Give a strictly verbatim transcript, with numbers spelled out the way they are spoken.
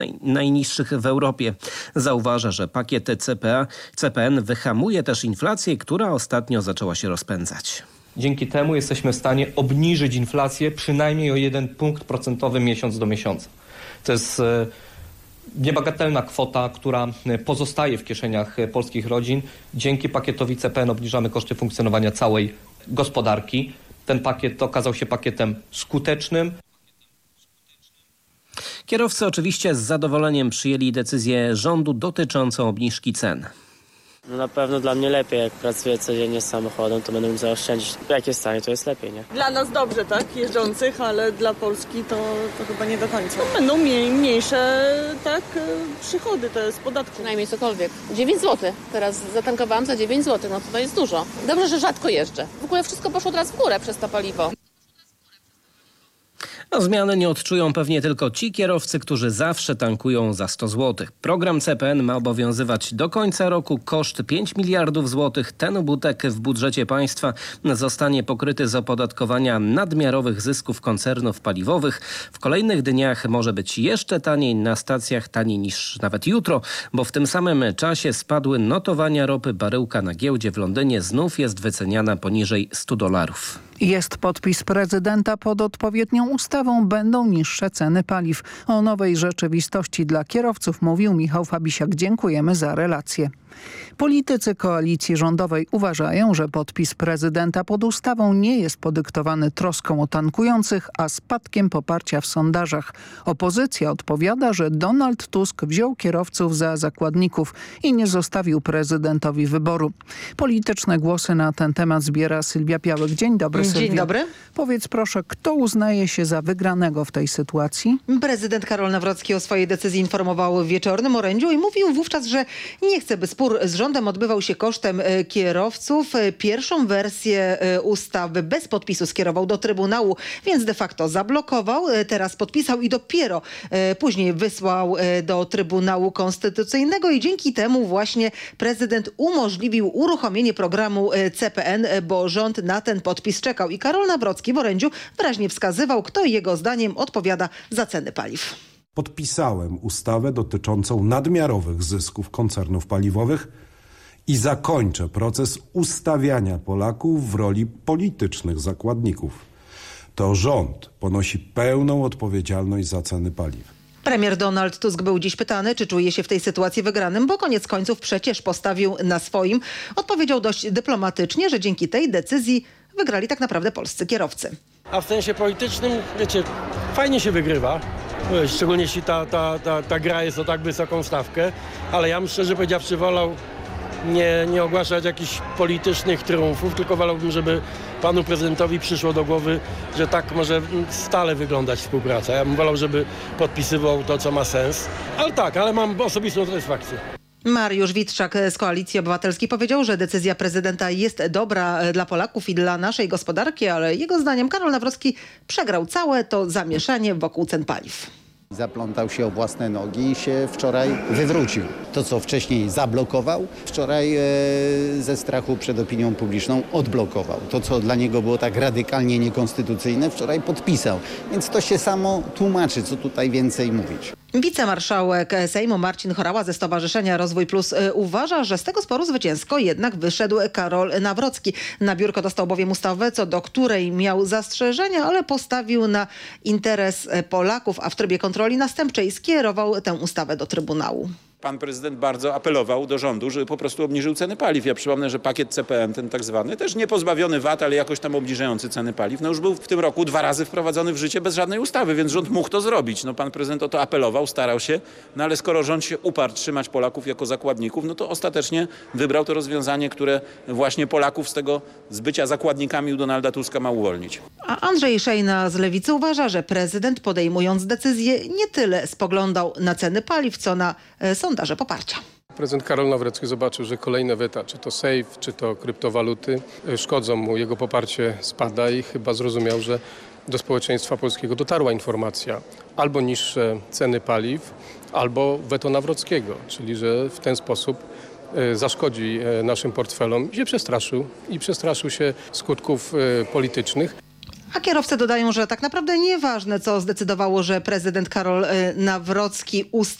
najniższych w Europie. Zauważa, że pakiet C P A, C P N wyhamuje też inflację, która ostatnio zaczęła się rozpędzać. Dzięki temu jesteśmy w stanie obniżyć inflację przynajmniej o jeden punkt procentowy miesiąc do miesiąca. To jest niebagatelna kwota, która pozostaje w kieszeniach polskich rodzin. Dzięki pakietowi C P N obniżamy koszty funkcjonowania całej gospodarki. Ten pakiet okazał się pakietem skutecznym. Kierowcy oczywiście z zadowoleniem przyjęli decyzję rządu dotyczącą obniżki cen. No na pewno dla mnie lepiej, jak pracuję codziennie z samochodem, to będę mógł zaoszczędzić. W jakiej stanie to jest lepiej, nie? Dla nas dobrze, tak, jeżdżących, ale dla Polski to, to chyba nie do końca. No, będą mniej, mniejsze, tak, przychody to z podatku. Przynajmniej cokolwiek. dziewięć złotych. Teraz zatankowałam za dziewięć złotych, no to jest dużo. Dobrze, że rzadko jeżdżę. W ogóle wszystko poszło teraz w górę przez to paliwo. No, zmiany nie odczują pewnie tylko ci kierowcy, którzy zawsze tankują za sto złotych. Program C P N ma obowiązywać do końca roku. Koszt pięć miliardów złotych. Ten ubytek w budżecie państwa zostanie pokryty z opodatkowania nadmiarowych zysków koncernów paliwowych. W kolejnych dniach może być jeszcze taniej na stacjach, taniej niż nawet jutro, bo w tym samym czasie spadły notowania ropy. Baryłka na giełdzie w Londynie znów jest wyceniana poniżej stu dolarów. Jest podpis prezydenta pod odpowiednią ustawą. Będą niższe ceny paliw. O nowej rzeczywistości dla kierowców mówił Michał Fabisiak. Dziękujemy za relację. Politycy koalicji rządowej uważają, że podpis prezydenta pod ustawą nie jest podyktowany troską o tankujących, a spadkiem poparcia w sondażach. Opozycja odpowiada, że Donald Tusk wziął kierowców za zakładników i nie zostawił prezydentowi wyboru. Polityczne głosy na ten temat zbiera Sylwia Piałek. Dzień dobry, Sylwia. Dzień dobry. Powiedz proszę, kto uznaje się za wygranego w tej sytuacji? Prezydent Karol Nawrocki o swojej decyzji informował w wieczornym orędziu i mówił wówczas, że nie chce, by spór z rządem odbywał się kosztem kierowców. Pierwszą wersję ustawy bez podpisu skierował do Trybunału, więc de facto zablokował. Teraz podpisał i dopiero później wysłał do Trybunału Konstytucyjnego i dzięki temu właśnie prezydent umożliwił uruchomienie programu C P N, bo rząd na ten podpis czekał. I Karol Nawrocki w orędziu wyraźnie wskazywał, kto jego zdaniem odpowiada za ceny paliw. Podpisałem ustawę dotyczącą nadmiarowych zysków koncernów paliwowych i zakończę proces ustawiania Polaków w roli politycznych zakładników. To rząd ponosi pełną odpowiedzialność za ceny paliw. Premier Donald Tusk był dziś pytany, czy czuje się w tej sytuacji wygranym, bo koniec końców przecież postawił na swoim. Odpowiedział dość dyplomatycznie, że dzięki tej decyzji wygrali tak naprawdę polscy kierowcy. A w sensie politycznym, wiecie, fajnie się wygrywa. Szczególnie jeśli ta, ta, ta, ta gra jest o tak wysoką stawkę, ale ja bym szczerze powiedziawszy wolał nie, nie ogłaszać jakichś politycznych triumfów, tylko wolałbym, żeby panu prezydentowi przyszło do głowy, że tak może stale wyglądać współpraca. Ja bym wolał, żeby podpisywał to, co ma sens, ale tak, ale mam osobistą satysfakcję. Mariusz Witczak z Koalicji Obywatelskiej powiedział, że decyzja prezydenta jest dobra dla Polaków i dla naszej gospodarki, ale jego zdaniem Karol Nawrocki przegrał całe to zamieszanie wokół cen paliw. Zaplątał się o własne nogi i się wczoraj wywrócił. To, co wcześniej zablokował, wczoraj e, ze strachu przed opinią publiczną odblokował. To, co dla niego było tak radykalnie niekonstytucyjne, wczoraj podpisał. Więc to się samo tłumaczy, co tutaj więcej mówić. Wicemarszałek Sejmu Marcin Horała ze Stowarzyszenia Rozwój Plus uważa, że z tego sporu zwycięsko jednak wyszedł Karol Nawrocki. Na biurko dostał bowiem ustawę, co do której miał zastrzeżenia, ale postawił na interes Polaków, a w trybie kontroli następczej skierował tę ustawę do Trybunału. Pan prezydent bardzo apelował do rządu, żeby po prostu obniżył ceny paliw. Ja przypomnę, że pakiet C P N, ten tak zwany, też nie pozbawiony V A T, ale jakoś tam obniżający ceny paliw, no już był w tym roku dwa razy wprowadzony w życie bez żadnej ustawy, więc rząd mógł to zrobić. No pan prezydent o to apelował, starał się, no ale skoro rząd się uparł trzymać Polaków jako zakładników, no to ostatecznie wybrał to rozwiązanie, które właśnie Polaków z tego z bycia zakładnikami u Donalda Tuska ma uwolnić. A Andrzej Szejna z Lewicy uważa, że prezydent podejmując decyzję nie tyle spoglądał na ceny paliw, co na sondaże poparcia. Prezydent Karol Nawrocki zobaczył, że kolejne weta, czy to safe, czy to kryptowaluty, szkodzą mu, jego poparcie spada i chyba zrozumiał, że do społeczeństwa polskiego dotarła informacja albo niższe ceny paliw, albo weto Nawrockiego, czyli że w ten sposób zaszkodzi naszym portfelom. I się przestraszył i przestraszył się skutków politycznych. A kierowcy dodają, że tak naprawdę nieważne, co zdecydowało, że prezydent Karol Nawrocki ustał